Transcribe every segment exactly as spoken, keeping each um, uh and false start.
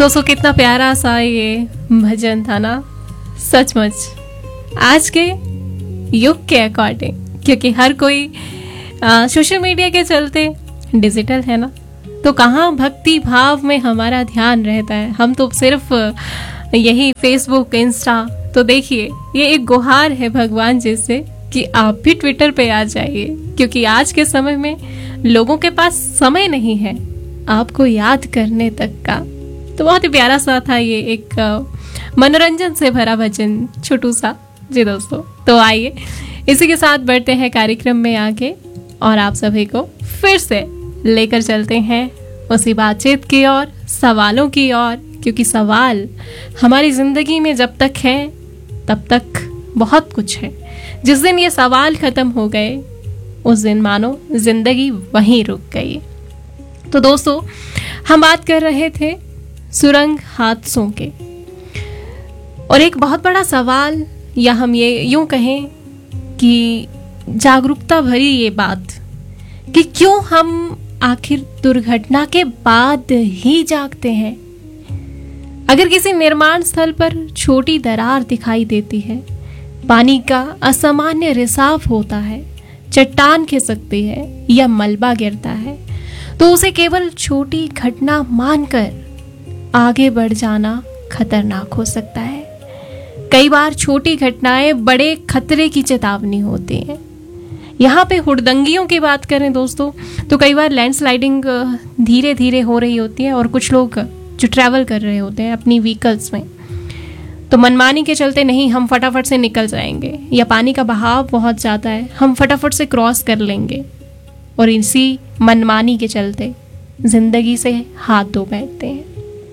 दोस्तों कितना प्यारा सा ये भजन था ना, सचमुच आज के युग के अकॉर्डिंग, क्योंकि हर कोई सोशल मीडिया के चलते डिजिटल है ना, तो कहाँ भक्ति भाव में हमारा ध्यान रहता है। हम तो सिर्फ यही फेसबुक इंस्टा। तो देखिए ये एक गुहार है भगवान जी से कि आप भी ट्विटर पे आ जाइए, क्योंकि आज के समय में लोगों के पास समय नहीं है आपको याद करने तक का। तो बहुत ही प्यारा सा था ये एक मनोरंजन से भरा भजन, छोटू सा जी दोस्तों। तो आइए इसी के साथ बढ़ते हैं कार्यक्रम में आगे और आप सभी को फिर से लेकर चलते हैं उसी बातचीत की ओर, सवालों की ओर, क्योंकि सवाल हमारी जिंदगी में जब तक है तब तक बहुत कुछ है। जिस दिन ये सवाल खत्म हो गए उस दिन मानो जिंदगी वहीं रुक गई। तो दोस्तों हम बात कर रहे थे सुरंग हादसों के, और एक बहुत बड़ा सवाल, या हम ये यूं कहें कि जागरूकता भरी ये बात कि क्यों हम आखिर दुर्घटना के बाद ही जागते हैं। अगर किसी निर्माण स्थल पर छोटी दरार दिखाई देती है, पानी का असामान्य रिसाव होता है, चट्टान खिसकती है या मलबा गिरता है, तो उसे केवल छोटी घटना मानकर आगे बढ़ जाना खतरनाक हो सकता है। कई बार छोटी घटनाएं बड़े खतरे की चेतावनी होती हैं। यहाँ पे हुड़दंगियों की बात करें दोस्तों, तो कई बार लैंडस्लाइडिंग धीरे धीरे हो रही होती है और कुछ लोग जो ट्रैवल कर रहे होते हैं अपनी व्हीकल्स में, तो मनमानी के चलते नहीं हम फटाफट से निकल जाएंगे, या पानी का बहाव बहुत ज़्यादा है हम फटाफट से क्रॉस कर लेंगे, और इसी मनमानी के चलते जिंदगी से हाथ धो बैठते हैं।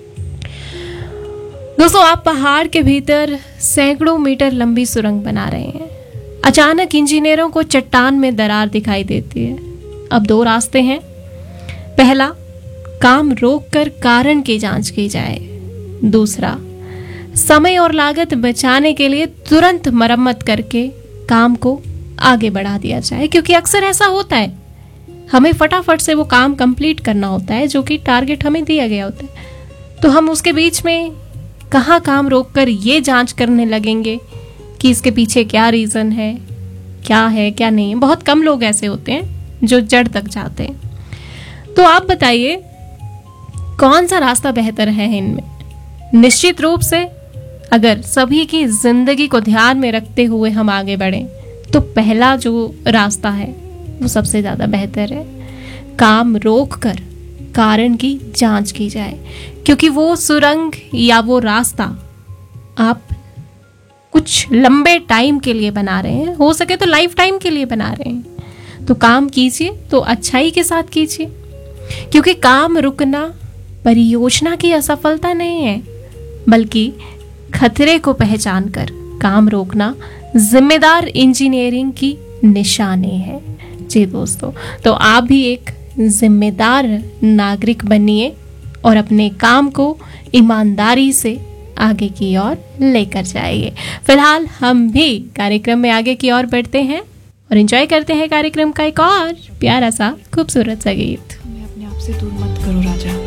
दोस्तों आप पहाड़ के भीतर सैकड़ों मीटर लंबी सुरंग बना रहे हैं, अचानक इंजीनियरों को चट्टान में दरार दिखाई देती है। अब दो रास्ते हैं, पहला काम रोककर कारण की जांच की जाए, दूसरा समय और लागत बचाने के लिए तुरंत मरम्मत करके काम को आगे बढ़ा दिया जाए। क्योंकि अक्सर ऐसा होता है, हमें फटाफट से वो काम कंप्लीट करना होता है जो कि टारगेट हमें दिया गया होता है, तो हम उसके बीच में कहाँ काम रोककर ये जांच करने लगेंगे कि इसके पीछे क्या रीज़न है, क्या है क्या नहीं है। बहुत कम लोग ऐसे होते हैं जो जड़ तक जाते हैं। तो आप बताइए कौन सा रास्ता बेहतर है इनमें। निश्चित रूप से अगर सभी की जिंदगी को ध्यान में रखते हुए हम आगे बढ़ें तो पहला जो रास्ता है वो सबसे ज़्यादा बेहतर है। काम रोककर कारण की जांच की जाए, क्योंकि वो सुरंग या वो रास्ता आप कुछ लंबे टाइम के लिए बना रहे हैं, हो सके तो लाइफ टाइम के लिए बना रहे हैं। तो काम कीजिए तो अच्छाई के साथ कीजिए, क्योंकि काम रुकना परियोजना की असफलता नहीं है, बल्कि खतरे को पहचान कर काम रोकना जिम्मेदार इंजीनियरिंग की निशानी है। जी दोस्तों, तो आप भी एक जिम्मेदार नागरिक बनिए और अपने काम को ईमानदारी से आगे की ओर लेकर जाइए। फिलहाल हम भी कार्यक्रम में आगे की ओर बढ़ते हैं और एंजॉय करते हैं कार्यक्रम का एक और प्यारा सा खूबसूरत सा गीत। हमें अपने आप से दूर मत करो राजा,